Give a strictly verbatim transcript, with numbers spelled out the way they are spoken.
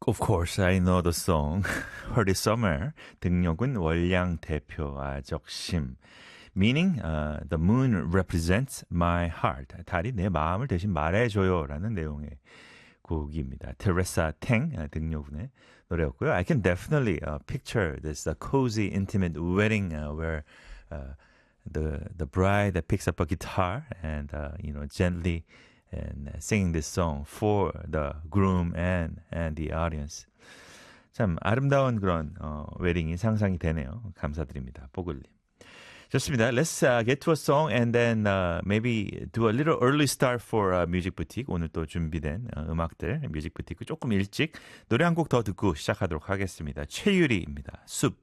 Of course, I know the song. Heard it somewhere. 등력은 월량 대표 아적심. Meaning, uh, the moon represents my heart. 달이 내 마음을 대신 말해줘요. 라는 내용의 곡입니다. 테레사 탱 등려군의 노래였고요. I can definitely uh, picture this uh, cozy, intimate wedding uh, where uh, the the bride picks up a guitar and uh, you know gently and singing this song for the groom and and the audience. 참 아름다운 그런 어, 웨딩이 상상이 되네요. 감사드립니다. 뽀글님. 좋습니다. Let's uh, get to a song and then uh, maybe do a little early start for uh, Music Boutique. 오늘 또 준비된 uh, 음악들 Music Boutique 조금 일찍 노래 한 곡 더 듣고 시작하도록 하겠습니다. 최유리입니다. 숲.